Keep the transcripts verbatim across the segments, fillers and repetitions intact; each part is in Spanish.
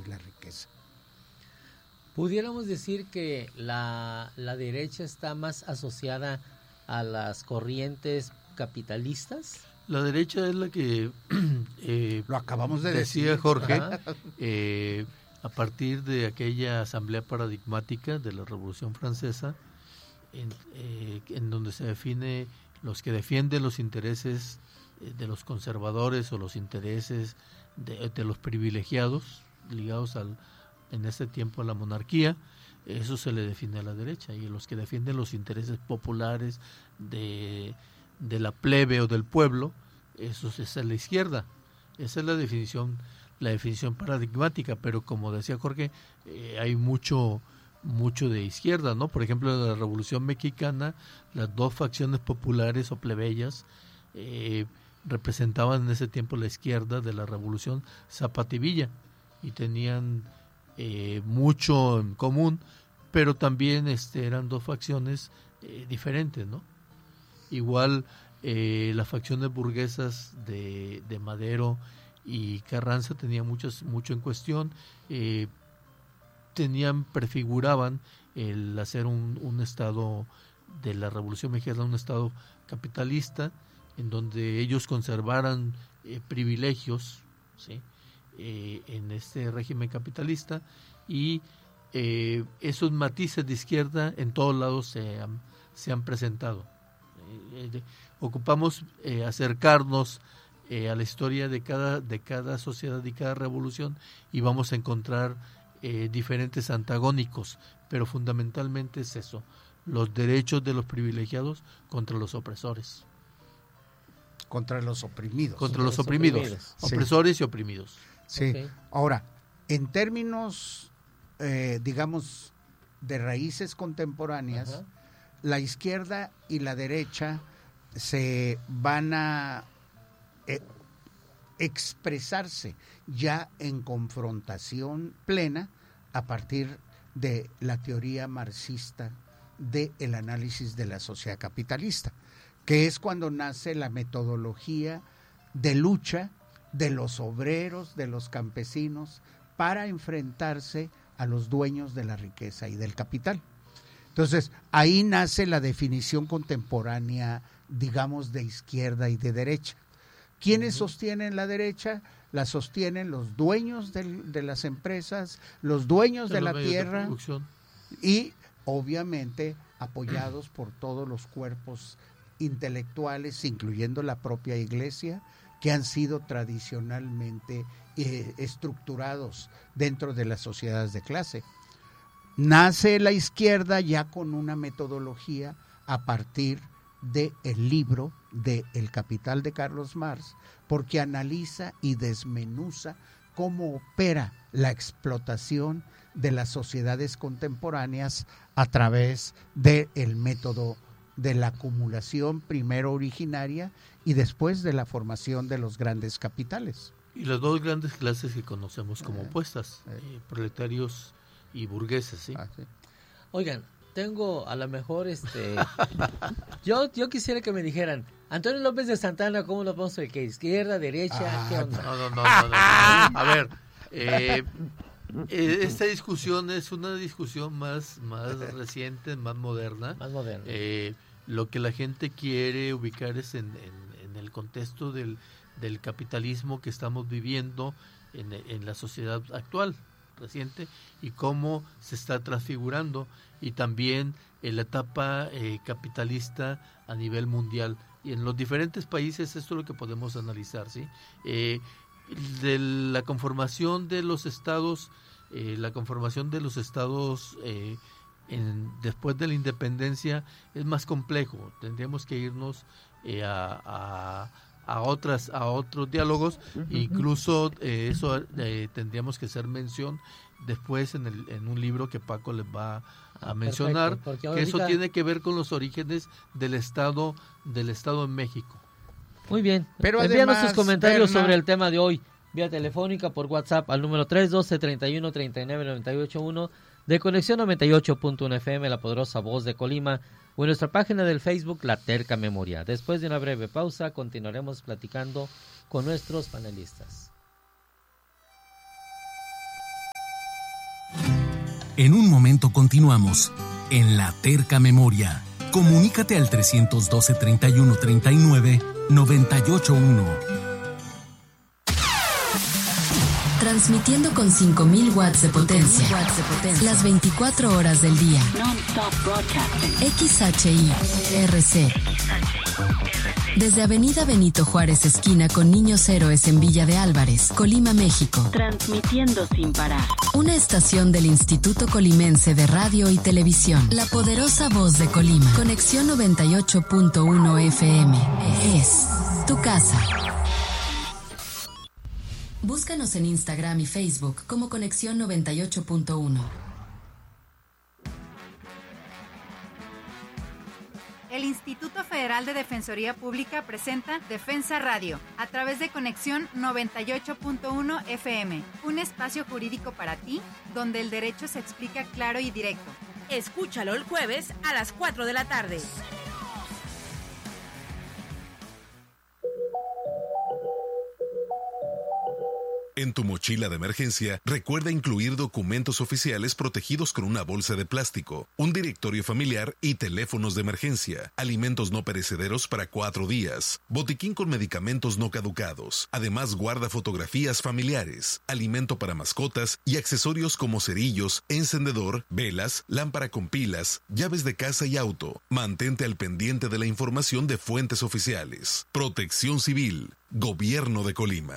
y la riqueza. ¿Pudiéramos decir que la, la derecha está más asociada a las corrientes capitalistas? La derecha es la que eh, lo acabamos de decía decir. Jorge, eh, a partir de aquella asamblea paradigmática de la Revolución Francesa, en, eh, en donde se define los que defienden los intereses de los conservadores o los intereses de, de los privilegiados ligados al en este tiempo a la monarquía, eso se le define a la derecha, y los que defienden los intereses populares de, de la plebe o del pueblo, eso es a la izquierda. Esa es la definición, la definición paradigmática, pero como decía Jorge, eh, hay mucho mucho de izquierda, ¿no? Por ejemplo, en la Revolución Mexicana, las dos facciones populares o plebeyas eh, representaban en ese tiempo la izquierda de la Revolución, Zapata y Villa, y tenían Eh, mucho en común, pero también este, eran dos facciones eh, diferentes, ¿no? Igual eh, las facciones burguesas de, de Madero y Carranza tenían muchas, mucho en cuestión, eh, tenían, prefiguraban el hacer un, un estado de la Revolución Mexicana, un estado capitalista, en donde ellos conservaran eh, privilegios, ¿sí? Eh, en este régimen capitalista, y eh, esos matices de izquierda en todos lados se han, se han presentado. Eh, eh, ocupamos eh, acercarnos eh, a la historia de cada, de cada sociedad y cada revolución, y vamos a encontrar eh, diferentes antagónicos, pero fundamentalmente es eso, los derechos de los privilegiados contra los opresores. Contra los oprimidos. Contra los oprimidos, oprimidos. Opresores sí. y oprimidos. Sí, okay. Ahora, en términos, eh, digamos, de raíces contemporáneas, uh-huh. la izquierda y la derecha se van a eh, expresarse ya en confrontación plena a partir de la teoría marxista del análisis de la sociedad capitalista, que es cuando nace la metodología de lucha de los obreros, de los campesinos, para enfrentarse a los dueños de la riqueza y del capital. Entonces, ahí nace la definición contemporánea, digamos, de izquierda y de derecha. ¿Quiénes uh-huh. sostienen la derecha? La sostienen los dueños de, de las empresas, los dueños de, de la tierra, de y obviamente apoyados por todos los cuerpos intelectuales, incluyendo la propia iglesia, que han sido tradicionalmente eh, estructurados dentro de las sociedades de clase. Nace la izquierda ya con una metodología a partir del libro de El Capital de Carlos Marx, porque analiza y desmenuza cómo opera la explotación de las sociedades contemporáneas a través del método de la acumulación primero originaria y después de la formación de los grandes capitales. Y las dos grandes clases que conocemos como eh, opuestas, eh. Eh, proletarios y burgueses, ¿sí? Ah, sí. Oigan, tengo a lo mejor este yo yo quisiera que me dijeran, Antonio López de Santana, ¿cómo lo vamos a ver? ¿Qué izquierda, derecha? Ah, ¿qué onda? No, no, no, no, no, no. A ver, eh, eh, esta discusión es una discusión más, más reciente, más moderna. Más moderna. Eh, lo que la gente quiere ubicar es en, en, en el contexto del, del capitalismo que estamos viviendo en, en la sociedad actual, reciente, y cómo se está transfigurando, y también en la etapa eh, capitalista a nivel mundial. Y en los diferentes países esto es lo que podemos analizar, ¿sí? Eh, de la conformación de los estados, eh, la conformación de los estados eh, en, después de la independencia es más complejo. Tendríamos que irnos eh, a, a, a otras a otros diálogos. Uh-huh. Incluso eh, eso eh, tendríamos que hacer mención después en, el, en un libro que Paco les va a ah, mencionar, que eso tiene que ver con los orígenes del estado del estado en México. Muy bien, pero envíanos además, sus comentarios Berna, sobre el tema de hoy, vía telefónica, por WhatsApp, al número tres uno dos, tres uno, tres nueve nueve ocho uno, de Conexión noventa y ocho punto uno F M, la poderosa voz de Colima, o en nuestra página del Facebook, La Terca Memoria. Después de una breve pausa, continuaremos platicando con nuestros panelistas. En un momento continuamos en La Terca Memoria. Comunícate al trescientos doce, treinta y uno, treinta y nueve, noventa y ocho uno. Transmitiendo con cinco mil watts de potencia. Watts de potencia. Las veinticuatro horas del día. X H I R C. Desde Avenida Benito Juárez, esquina con Niños Héroes en Villa de Álvarez, Colima, México. Transmitiendo sin parar. Una estación del Instituto Colimense de Radio y Televisión. La poderosa voz de Colima. Conexión noventa y ocho punto uno F M. Es tu casa. Búscanos en Instagram y Facebook como Conexión noventa y ocho punto uno. El Instituto Federal de Defensoría Pública presenta Defensa Radio a través de Conexión noventa y ocho punto uno F M, un espacio jurídico para ti donde el derecho se explica claro y directo. Escúchalo el jueves a las cuatro de la tarde. En tu mochila de emergencia, recuerda incluir documentos oficiales protegidos con una bolsa de plástico, un directorio familiar y teléfonos de emergencia, alimentos no perecederos para cuatro días, botiquín con medicamentos no caducados. Además, guarda fotografías familiares, alimento para mascotas y accesorios como cerillos, encendedor, velas, lámpara con pilas, llaves de casa y auto. Mantente al pendiente de la información de fuentes oficiales. Protección Civil, Gobierno de Colima.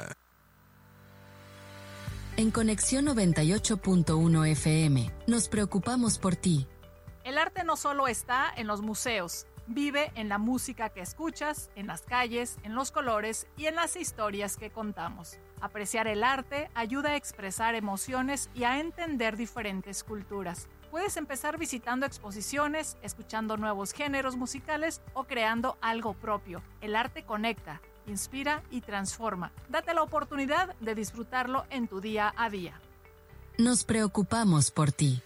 En Conexión noventa y ocho punto uno F M, nos preocupamos por ti. El arte no solo está en los museos, vive en la música que escuchas, en las calles, en los colores y en las historias que contamos. Apreciar el arte ayuda a expresar emociones y a entender diferentes culturas. Puedes empezar visitando exposiciones, escuchando nuevos géneros musicales o creando algo propio. El arte conecta, inspira y transforma. Date la oportunidad de disfrutarlo en tu día a día. Nos preocupamos por ti.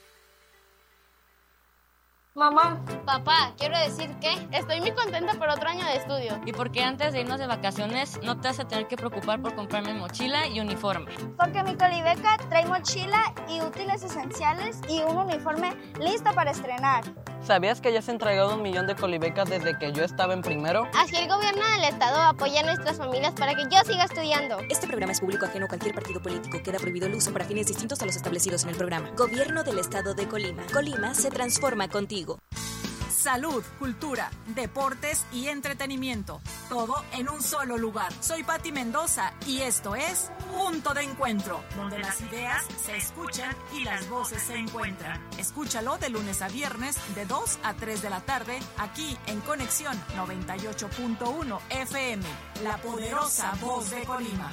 Mamá, papá, quiero decir que estoy muy contenta por otro año de estudio. Y porque antes de irnos de vacaciones no te vas a tener que preocupar por comprarme mochila y uniforme. Porque mi Colibeca trae mochila y útiles esenciales y un uniforme listo para estrenar. ¿Sabías que ya se han entregado un millón de colibecas desde que yo estaba en primero? Así el gobierno del estado apoya a nuestras familias para que yo siga estudiando. Este programa es público ajeno a cualquier partido político. Queda prohibido el uso para fines distintos a los establecidos en el programa. Gobierno del estado de Colima. Colima se transforma contigo. Salud, cultura, deportes y entretenimiento. Todo en un solo lugar. Soy Pati Mendoza y esto es Punto de Encuentro, donde las ideas se escuchan y las voces se encuentran. Escúchalo de lunes a viernes de dos a tres de la tarde aquí en Conexión noventa y ocho punto uno F M, la poderosa voz de Colima.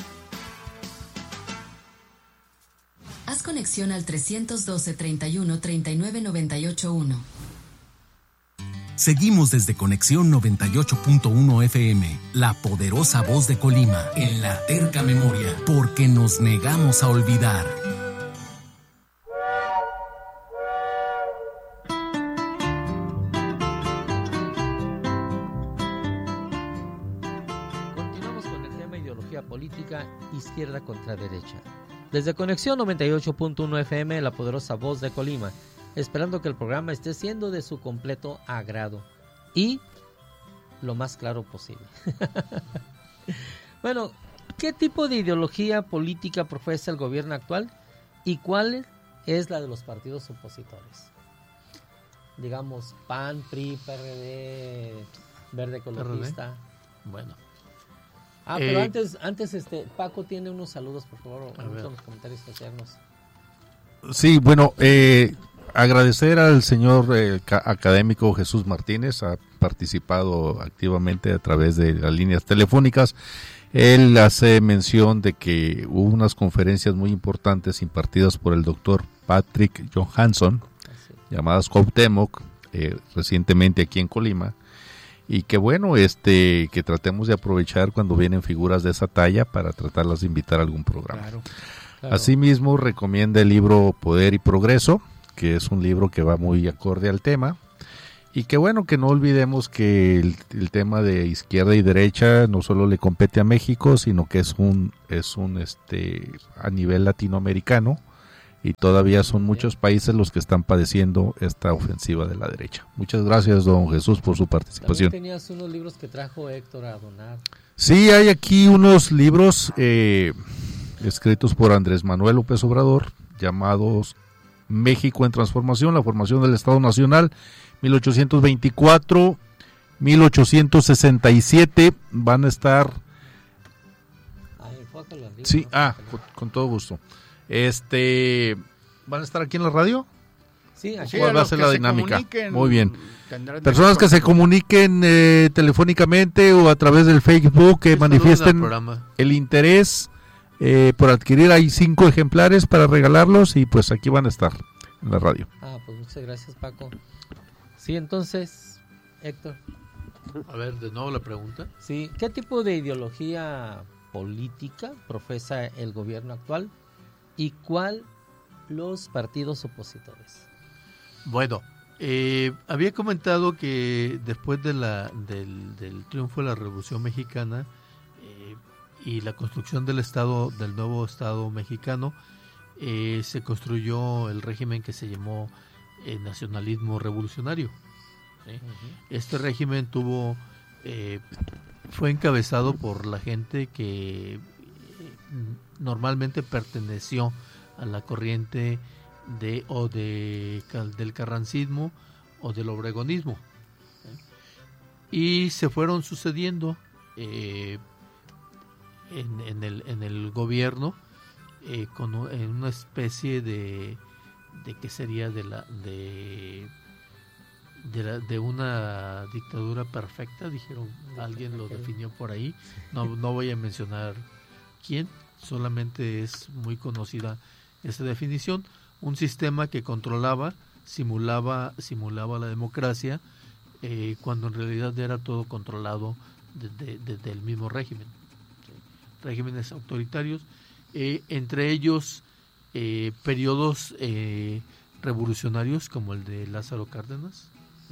Haz conexión al trescientos doce, treinta y uno, treinta y nueve, noventa y ocho uno. Seguimos desde Conexión noventa y ocho punto uno F M, la poderosa voz de Colima, en La Terca Memoria, porque nos negamos a olvidar. Continuamos con el tema ideología política, izquierda contra derecha. Desde Conexión noventa y ocho punto uno F M, la poderosa voz de Colima, esperando que el programa esté siendo de su completo agrado y lo más claro posible. Bueno, ¿qué tipo de ideología política profesa el gobierno actual y cuál es la de los partidos opositores? Digamos, P A N, P R I, P R D, Verde Ecologista. Bueno. Ah, eh, pero antes, antes este, Paco tiene unos saludos, por favor, en los comentarios sociales. Sí, bueno, eh... agradecer al señor eh, académico Jesús Martínez, ha participado activamente a través de las líneas telefónicas. Él hace mención de que hubo unas conferencias muy importantes impartidas por el doctor Patrick Johansson, llamadas Cuauhtémoc, eh, recientemente aquí en Colima, y que bueno, este que tratemos de aprovechar cuando vienen figuras de esa talla para tratarlas de invitar a algún programa. Claro, claro. Asimismo, recomienda el libro Poder y Progreso, que es un libro que va muy acorde al tema, y que bueno, que no olvidemos que el, el tema de izquierda y derecha no solo le compete a México, sino que es un es un este a nivel latinoamericano, y todavía son muchos países los que están padeciendo esta ofensiva de la derecha. Muchas gracias, don Jesús, por su participación. También tenías unos libros que trajo Héctor a donar. Sí, hay aquí unos libros eh, escritos por Andrés Manuel López Obrador, llamados México en Transformación, la formación del Estado Nacional, mil ochocientos veinticuatro, mil ochocientos sesenta y siete, van a estar... Sí, ah, con, con todo gusto. Este, ¿van a estar aquí en la radio? Sí, aquí. ¿Cuál va a ser la dinámica? Muy bien. Personas que se comuniquen eh, telefónicamente o a través del Facebook, que manifiesten el interés eh, por adquirir. Hay cinco ejemplares para regalarlos y pues aquí van a estar en la radio. Ah, pues muchas gracias, Paco. Sí, entonces, Héctor. A ver, de nuevo la pregunta. Sí, ¿qué tipo de ideología política profesa el gobierno actual y cuál los partidos opositores? Bueno, eh, había comentado que después de la, del, del triunfo de la Revolución Mexicana eh, y la construcción del estado, del nuevo Estado mexicano, eh, se construyó el régimen que se llamó eh, nacionalismo revolucionario. ¿Sí? Uh-huh. Este régimen tuvo eh, fue encabezado por la gente que eh, normalmente perteneció a la corriente de o de del carrancismo o del obregonismo, ¿eh? Y se fueron sucediendo eh, en, en el en el gobierno eh, con en una especie de de que sería de la de De, la, de una dictadura perfecta, dijeron, alguien lo definió por ahí, no, no voy a mencionar quién, solamente es muy conocida esa definición, un sistema que controlaba, simulaba, simulaba la democracia, eh, cuando en realidad era todo controlado desde de, de, el mismo régimen, ¿sí? Regímenes autoritarios, eh, entre ellos eh, periodos eh, revolucionarios como el de Lázaro Cárdenas,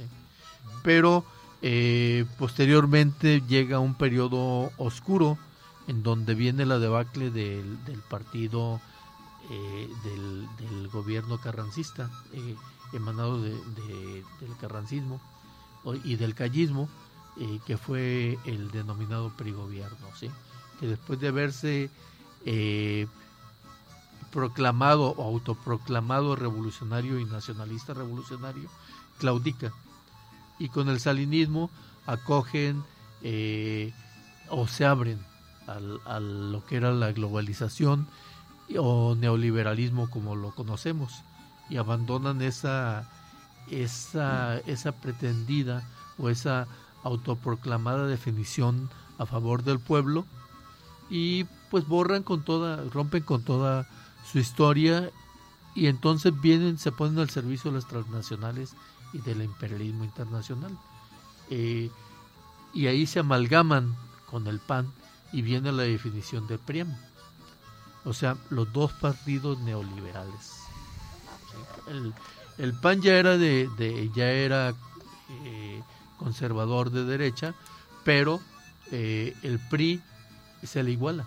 pero eh, posteriormente llega un periodo oscuro en donde viene la debacle del, del partido eh, del, del gobierno carrancista, eh, emanado de, de, del carrancismo y del callismo, eh, que fue el denominado perigobierno, ¿sí? Que después de haberse eh, proclamado o autoproclamado revolucionario y nacionalista revolucionario, claudica. Y con el salinismo acogen eh, o se abren al, a lo que era la globalización o neoliberalismo como lo conocemos y abandonan esa esa esa pretendida o esa autoproclamada definición a favor del pueblo y pues borran con toda, rompen con toda su historia y entonces vienen, se ponen al servicio de las transnacionales y del imperialismo internacional, eh, y ahí se amalgaman con el P A N y viene la definición del P R I A M, o sea, los dos partidos neoliberales. El, el P A N ya era de, de ya era eh, conservador de derecha, pero eh, el P R I se le iguala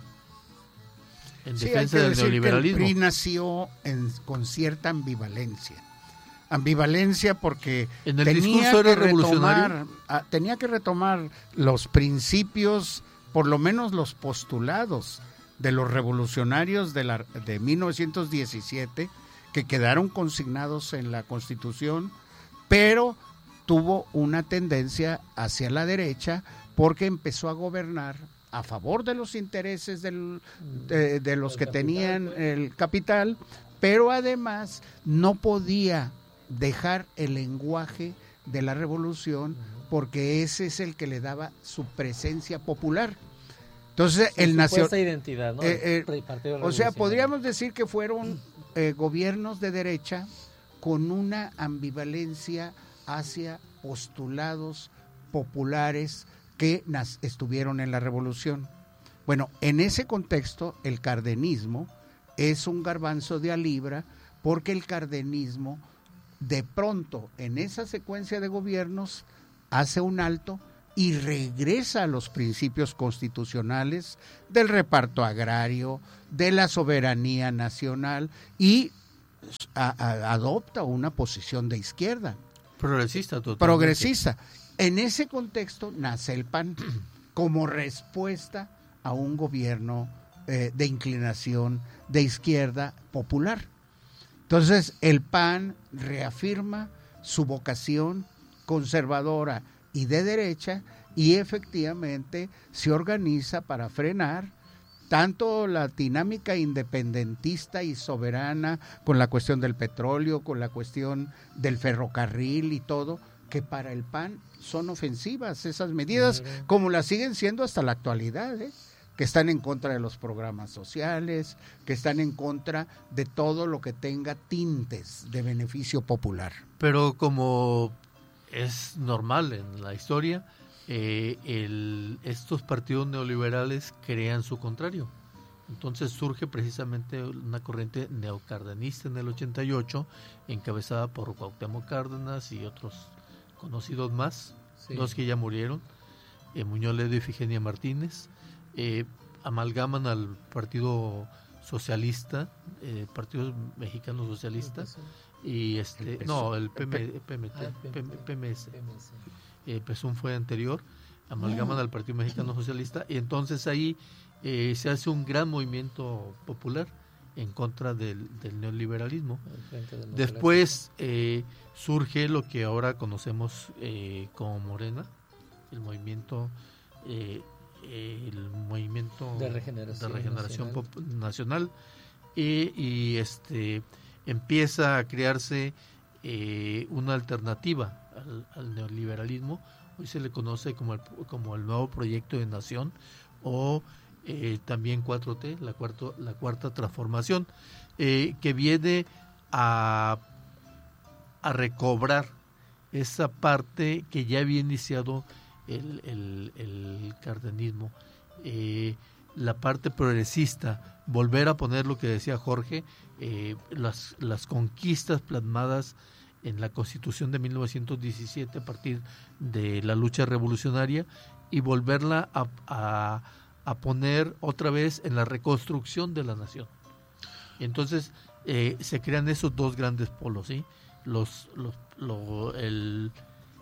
en sí, defensa del neoliberalismo. El P R I nació en, con cierta ambivalencia. Ambivalencia porque en el tenía, discurso que era revolucionario. retomar, a, tenía que retomar los principios, por lo menos los postulados de los revolucionarios de, la, de mil novecientos diecisiete, que quedaron consignados en la Constitución, pero tuvo una tendencia hacia la derecha porque empezó a gobernar a favor de los intereses del, de, de los el que capital, tenían pues. el capital, pero además no podía dejar el lenguaje de la revolución porque ese es el que le daba su presencia popular. Entonces sí, el nacional identidad, ¿no? eh, eh, o sea, podríamos decir que fueron eh, gobiernos de derecha con una ambivalencia hacia postulados populares que nas, estuvieron en la revolución. Bueno, en ese contexto el cardenismo es un garbanzo de a libra porque el cardenismo de pronto en esa secuencia de gobiernos hace un alto y regresa a los principios constitucionales del reparto agrario, de la soberanía nacional y a, a, adopta una posición de izquierda. Progresista, totalmente. Progresista. En ese contexto nace el P A N como respuesta a un gobierno eh, de inclinación de izquierda popular. Entonces, el P A N reafirma su vocación conservadora y de derecha y efectivamente se organiza para frenar tanto la dinámica independentista y soberana con la cuestión del petróleo, con la cuestión del ferrocarril y todo, que para el P A N son ofensivas esas medidas, como las siguen siendo hasta la actualidad, ¿eh? Que están en contra de los programas sociales, que están en contra de todo lo que tenga tintes de beneficio popular. Pero como es normal en la historia, eh, el, estos partidos neoliberales crean su contrario. Entonces surge precisamente una corriente neocardenista en el ochenta y ocho, encabezada por Cuauhtémoc Cárdenas y otros conocidos más, sí. Dos que ya murieron, eh, Muñoz Ledo y Ifigenia Martínez, eh, amalgaman al Partido Socialista, eh, Partido Mexicano Socialista, y este, el no, el P M, P M T, P M S, eh, Pesum fue anterior, amalgaman al Partido Mexicano Socialista, y entonces ahí eh, se hace un gran movimiento popular en contra del, del neoliberalismo. Después eh, surge lo que ahora conocemos eh, como Morena, el movimiento eh, el movimiento de regeneración, de regeneración nacional, pop- nacional y, y este empieza a crearse eh, una alternativa al, al neoliberalismo. Hoy se le conoce como el, como el nuevo proyecto de nación o eh, también cuatro T, la, cuarto, la cuarta transformación, eh, que viene a, a recobrar esa parte que ya había iniciado el, el, el cardenismo, eh, la parte progresista, volver a poner lo que decía Jorge, eh, las, las conquistas plasmadas en la Constitución de mil novecientos diecisiete a partir de la lucha revolucionaria y volverla a, a, a poner otra vez en la reconstrucción de la nación. Entonces eh, se crean esos dos grandes polos, ¿sí? Los, los, lo, el,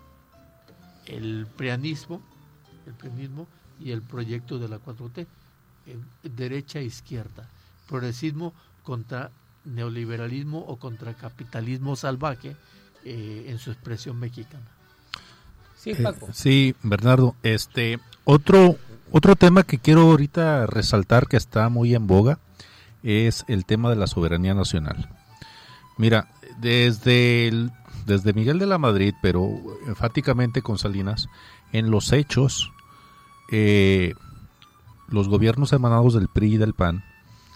el prianismo, el prianismo y el proyecto de la cuatro T, eh, derecha e izquierda, progresismo contra neoliberalismo o contra capitalismo salvaje eh, en su expresión mexicana. Sí, Paco. Eh, sí, Bernardo, este otro otro tema que quiero ahorita resaltar que está muy en boga es el tema de la soberanía nacional. Mira, desde el, desde Miguel de la Madrid, pero enfáticamente con Salinas, en los hechos, eh, los gobiernos emanados del P R I y del P A N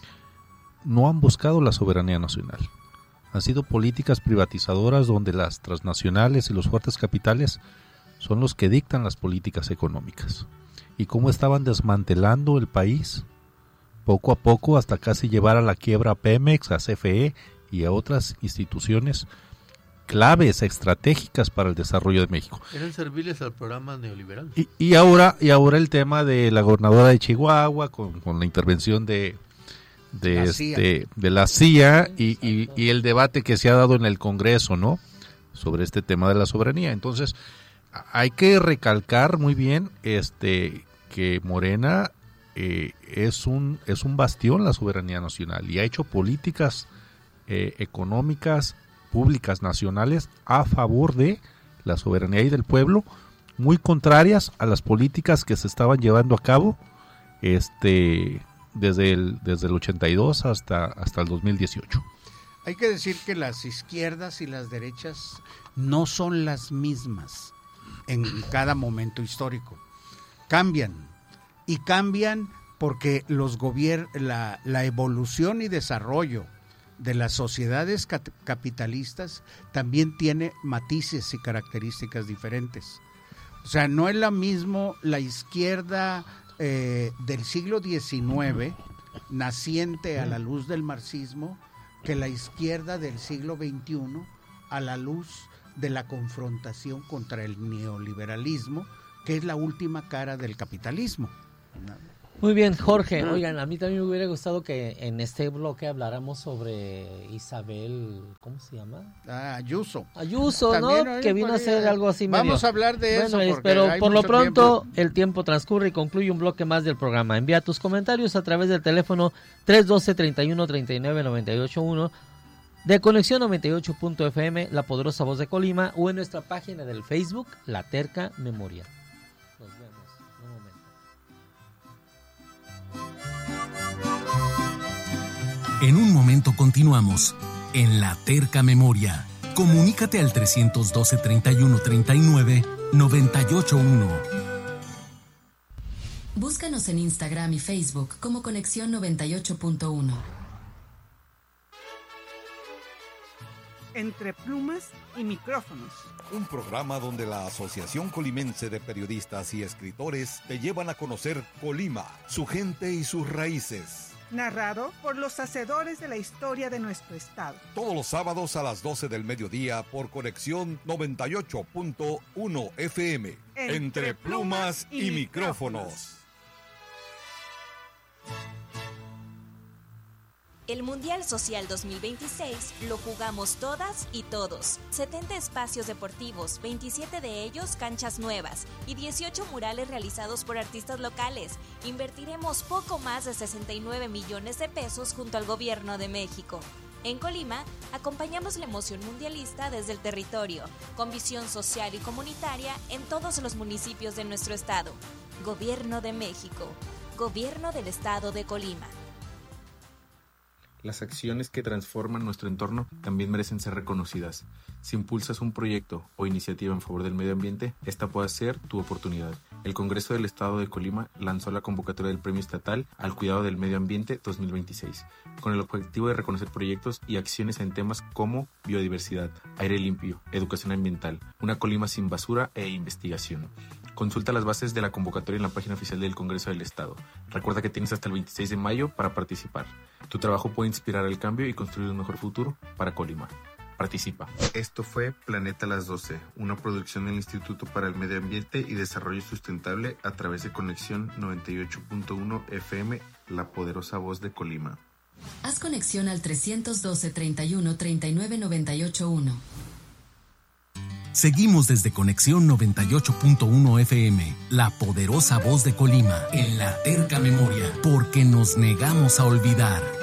no han buscado la soberanía nacional. Han sido políticas privatizadoras donde las transnacionales y los fuertes capitales son los que dictan las políticas económicas. Y cómo estaban desmantelando el país poco a poco hasta casi llevar a la quiebra a Pemex, a C F E y a otras instituciones claves, estratégicas para el desarrollo de México. Eran serviles al programa neoliberal. Y, y ahora y ahora el tema de la gobernadora de Chihuahua con, con la intervención de de la este de la C I A y, y, y el debate que se ha dado en el Congreso, ¿no? Sobre este tema de la soberanía. Entonces, hay que recalcar muy bien este que Morena eh, es un es un bastión la soberanía nacional y ha hecho políticas eh, económicas públicas nacionales a favor de la soberanía y del pueblo, muy contrarias a las políticas que se estaban llevando a cabo este desde el desde el ochenta y dos hasta hasta el dos mil dieciocho. Hay que decir que las izquierdas y las derechas no son las mismas en cada momento histórico. Cambian y cambian porque los gobier- la, la evolución y desarrollo de las sociedades cap- capitalistas también tiene matices y características diferentes. O sea, no es lo mismo la izquierda eh, del siglo diecinueve, naciente a la luz del marxismo, que la izquierda del siglo veintiuno a la luz de la confrontación contra el neoliberalismo, que es la última cara del capitalismo. Muy bien, Jorge. Oigan, a mí también me hubiera gustado que en este bloque habláramos sobre Isabel, ¿cómo se llama? Ah, Ayuso. Ayuso, ¿no? También, que vino a hacer algo así medio. Vamos a hablar de bueno, eso. Pero por lo pronto tiempo. el tiempo transcurre y concluye un bloque más del programa. Envía tus comentarios a través del teléfono tres uno dos, treinta y uno, treinta y nueve, noventa y ocho uno de Conexión noventa y ocho punto F M, La Poderosa Voz de Colima, o en nuestra página del Facebook, La Terca Memoria. Nos vemos. En un momento continuamos en La Terca Memoria. Comunícate al trescientos doce, treinta y uno, treinta y nueve, noventa y ocho uno. Búscanos en Instagram y Facebook como Conexión noventa y ocho punto uno. Entre plumas y micrófonos. Un programa donde la Asociación Colimense de Periodistas y Escritores te llevan a conocer Colima, su gente y sus raíces. Narrado por los hacedores de la historia de nuestro estado. Todos los sábados a las doce del mediodía por Conexión noventa y ocho punto uno F M. Entre, Entre plumas y, y micrófonos. micrófonos. El Mundial Social dos mil veintiséis lo jugamos todas y todos. setenta espacios deportivos, veintisiete de ellos canchas nuevas y dieciocho murales realizados por artistas locales. Invertiremos poco más de sesenta y nueve millones de pesos junto al Gobierno de México. En Colima, acompañamos la emoción mundialista desde el territorio, con visión social y comunitaria en todos los municipios de nuestro estado. Gobierno de México. Gobierno del Estado de Colima. Las acciones que transforman nuestro entorno también merecen ser reconocidas. Si impulsas un proyecto o iniciativa en favor del medio ambiente, esta puede ser tu oportunidad. El Congreso del Estado de Colima lanzó la convocatoria del Premio Estatal al Cuidado del Medio Ambiente dos mil veintiséis, con el objetivo de reconocer proyectos y acciones en temas como biodiversidad, aire limpio, educación ambiental, una Colima sin basura e investigación. Consulta las bases de la convocatoria en la página oficial del Congreso del Estado. Recuerda que tienes hasta el veintiséis de mayo para participar. Tu trabajo puede inspirar el cambio y construir un mejor futuro para Colima. Participa. Esto fue Planeta a las doce, una producción del Instituto para el Medio Ambiente y Desarrollo Sustentable a través de Conexión noventa y ocho punto uno F M, La Poderosa Voz de Colima. Haz conexión al trescientos doce, treinta y uno, treinta y nueve, noventa y ocho uno. Seguimos desde Conexión noventa y ocho punto uno F M, La Poderosa Voz de Colima, en La Terca Memoria, porque nos negamos a olvidar.